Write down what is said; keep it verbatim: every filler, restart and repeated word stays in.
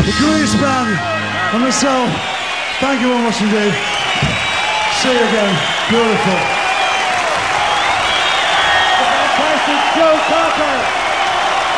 the Grease Band, and myself. Thank you very much indeed. See you again. Beautiful. Fantastic show.